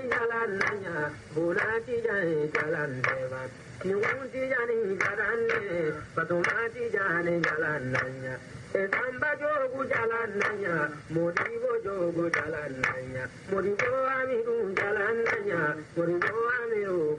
jalananya, Bunati jani jalan deva. Nyunti jani jalanne, Patumati jani jalananya. Samba jogu jalananya, Modibo jogu jalananya, Modibo amiru jalananya, Modibo amiru